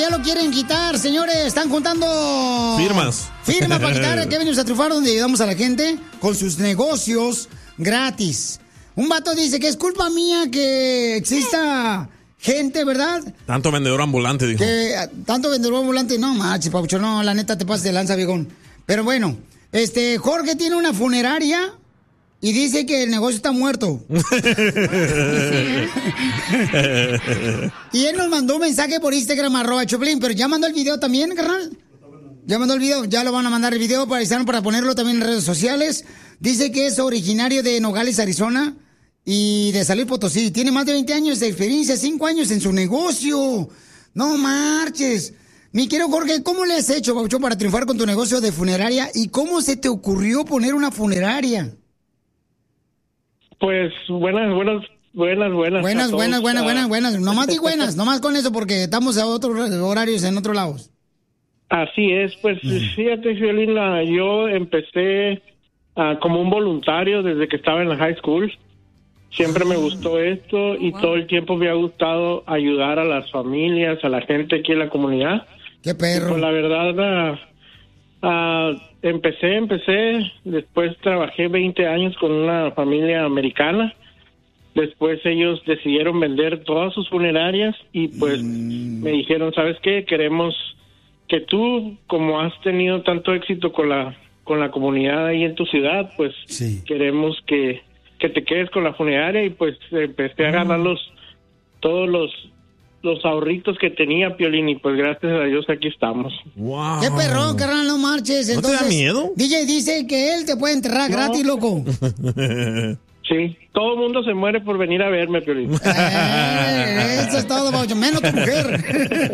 ya lo quieren quitar, señores. Están juntando firmas para quitar que venimos a triunfar, donde ayudamos a la gente con sus negocios gratis. Un vato dice que es culpa mía que exista gente, ¿verdad? Tanto vendedor ambulante, dijo. Tanto vendedor ambulante, no, machi, Paucho, no, la neta te pasas de lanza, viejón. Pero bueno, Jorge tiene una funeraria y dice que el negocio está muerto. Y él nos mandó un mensaje por Instagram, @Choplin, pero ya mandó el video también, carnal. Ya mandó el video, ya lo van a mandar el video para ponerlo también en redes sociales. Dice que es originario de Nogales, Arizona, y de San Luis Potosí. Tiene más de 20 años de experiencia, 5 años en su negocio. No marches. Mi querido Jorge, ¿cómo le has hecho, Pauchón, para triunfar con tu negocio de funeraria? ¿Y cómo se te ocurrió poner una funeraria? Pues buenas. Nomás di buenas, nomás con eso, porque estamos a otros horarios en otros lados. Así es, pues fíjate, Fiolina, yo empecé como un voluntario desde que estaba en la high school. Siempre me gustó esto y todo el tiempo me ha gustado ayudar a las familias, a la gente aquí en la comunidad. ¡Qué perro! Y pues la verdad, empecé, después trabajé 20 años con una familia americana. Después ellos decidieron vender todas sus funerarias y pues me dijeron, ¿sabes qué? Queremos que tú, como has tenido tanto éxito con la comunidad ahí en tu ciudad, pues queremos que te quedes con la funeraria. Y pues empecé a ganar todos los ahorritos que tenía, Piolín, y pues gracias a Dios aquí estamos. Wow. ¡Qué perrón, carnal, no marches! Entonces, ¿no te da miedo? DJ dice que él te puede enterrar gratis, loco. Sí, todo el mundo se muere por venir a verme, Piolín. Eso es todo, Pauchón, menos tu mujer.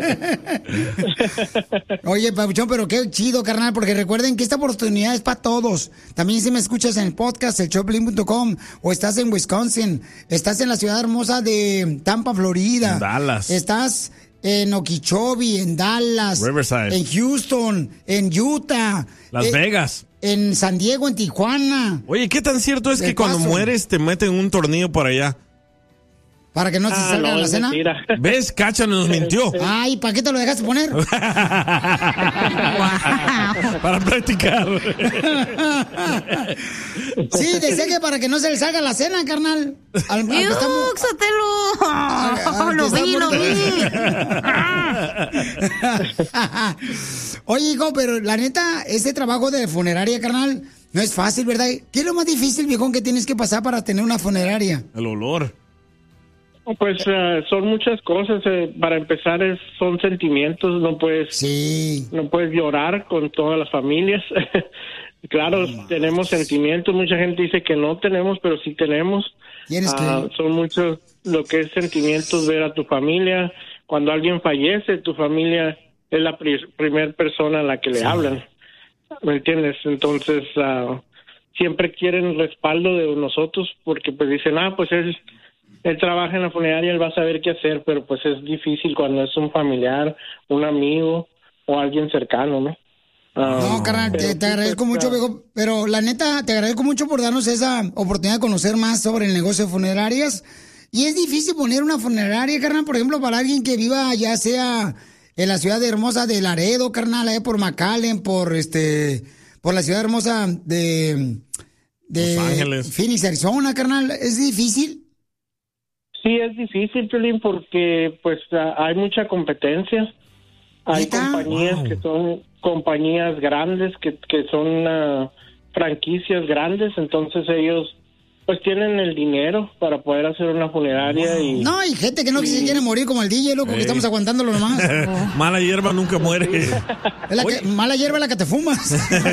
Oye, Pauchón, pero qué chido, carnal, porque recuerden que esta oportunidad es para todos. También si me escuchas en el podcast, elchoplin.com, o estás en Wisconsin, estás en la ciudad hermosa de Tampa, Florida. Dallas. Estás en Okeechobee, en Dallas. Riverside. En Houston, en Utah. Las Vegas. En San Diego, en Tijuana. Oye, ¿qué tan cierto es que cuando mueres te meten un tornillo por allá? ¿Para que no se salga la cena? Mentira. ¿Ves? Cacha nos mintió. Ay, ¿para qué te lo dejaste poner? Para practicar. Sí, decía que para que no se le salga la cena, carnal. Lo vi. Oye, hijo, pero la neta, ese trabajo de funeraria, carnal, no es fácil, ¿verdad? ¿Qué es lo más difícil, viejón, que tienes que pasar para tener una funeraria? El olor. Pues son muchas cosas. Para empezar, son sentimientos. No puedes llorar con todas las familias. Claro, tenemos sentimientos. Mucha gente dice que no tenemos, pero sí tenemos. Son muchos lo que es sentimientos, ver a tu familia. Cuando alguien fallece, tu familia es la primera persona a la que le hablan. ¿Me entiendes? Entonces, siempre quieren respaldo de nosotros porque pues dicen, pues él trabaja en la funeraria, él va a saber qué hacer, pero pues es difícil cuando es un familiar, un amigo o alguien cercano, ¿no? No, carnal, te agradezco mucho, viejo, pero la neta, te agradezco mucho por darnos esa oportunidad de conocer más sobre el negocio de funerarias. Y es difícil poner una funeraria, carnal, por ejemplo, para alguien que viva ya sea en la ciudad hermosa de Laredo, carnal, por McAllen, por la ciudad hermosa de Los Ángeles, Phoenix, Arizona, carnal. ¿Es difícil? Sí, es difícil, Piolín, porque pues hay mucha competencia. Hay compañías que son compañías grandes, que son franquicias grandes, entonces ellos pues tienen el dinero para poder hacer una funeraria. Y no, hay gente que no se quiere morir como el DJ, loco, que estamos aguantándolo nomás. Mala hierba nunca muere. Mala hierba es la que te fumas.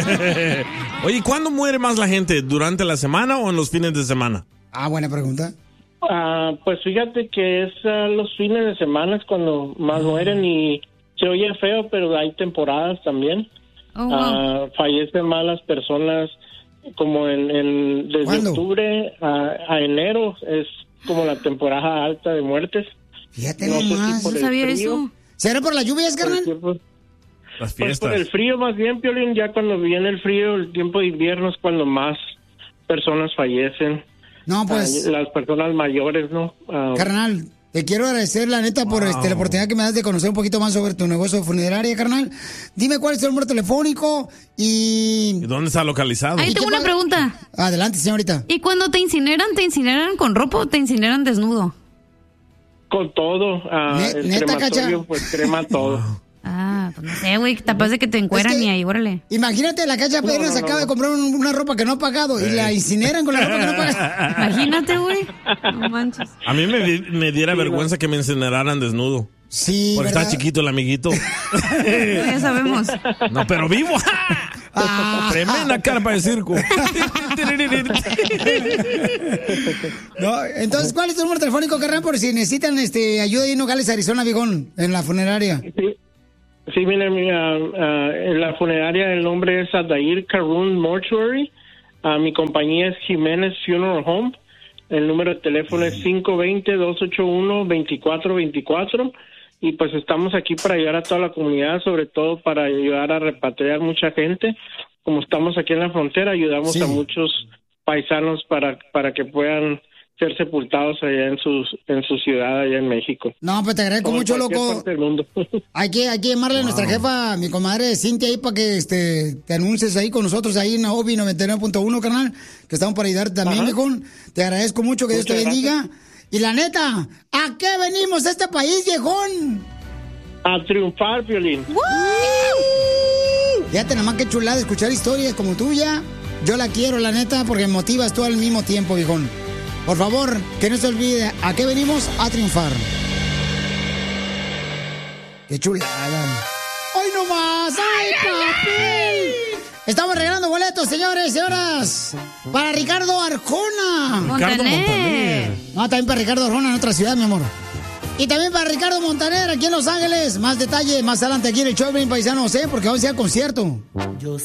Oye, ¿cuándo muere más la gente? ¿Durante la semana o en los fines de semana? Buena pregunta. Pues fíjate que es los fines de semana es cuando más mueren, y se oye feo, pero hay temporadas también. Fallecen más las personas como desde octubre a enero, es como la temporada alta de muertes. Fíjate nomás, no sabía eso. ¿Será por las lluvias, carnal? Las fiestas. Pues por el frío más bien, Piolín, ya cuando viene el frío, el tiempo de invierno es cuando más personas fallecen. No, pues... las personas mayores, ¿no? Carnal, Te quiero agradecer, la neta, por la oportunidad que me das de conocer un poquito más sobre tu negocio de funeraria, carnal. Dime cuál es tu número telefónico ¿Y dónde está localizado? Ahí tengo una pregunta. Adelante, señorita. ¿Y cuando te incineran con ropa o te incineran desnudo? Con todo. El ¿Neta, crematorio, Cacha? pues crema todo. Pues no sé, güey, capaz de que te encueran y ahí, órale. Imagínate, la Cacha apenas acaba de comprar una ropa que no ha pagado y la incineran con la ropa que no ha pagado. Imagínate, güey. No manches. A mí me diera vergüenza que me incineraran desnudo. Sí, porque ¿verdad? está chiquito el amiguito. Ya sabemos. No, pero vivo. Tremenda carpa de circo. No, entonces, ¿cuál es tu número telefónico, carnal? Por si necesitan ayuda ahí en Nogales, Arizona, Vigón, en la funeraria. Sí, mire, en la funeraria el nombre es Adair Carun Mortuary. Mi compañía es Jiménez Funeral Home. El número de teléfono es 520-281-2424. Y pues estamos aquí para ayudar a toda la comunidad, sobre todo para ayudar a repatriar mucha gente. Como estamos aquí en la frontera, ayudamos a muchos paisanos para que puedan ser sepultados allá en su ciudad, allá en México. No, pues te agradezco mucho, loco. Del mundo. Hay que llamarle a nuestra jefa, mi comadre Cintia, ahí para que te anuncies ahí con nosotros, ahí en Obi 99.1, carnal, que estamos para ayudarte también, viejón. Te agradezco mucho, que Dios te bendiga. Y la neta, ¿a qué venimos a este país, viejón? A triunfar, Piolín. Fíjate nada más que chulada escuchar historias como tuya. Yo la quiero, la neta, porque me motivas tú al mismo tiempo, viejón. Por favor, que no se olvide, ¿a qué venimos? A triunfar. ¡Qué chulada! ¡Hoy no más! ¡Ay, papi! Estamos regalando boletos, señores y señoras, para Ricardo Arjona. Montaner. No, también para Ricardo Arjona en otra ciudad, mi amor. Y también para Ricardo Montaner aquí en Los Ángeles. Más detalle más adelante aquí en el show, bien paisanos, porque vamos a ir al concierto.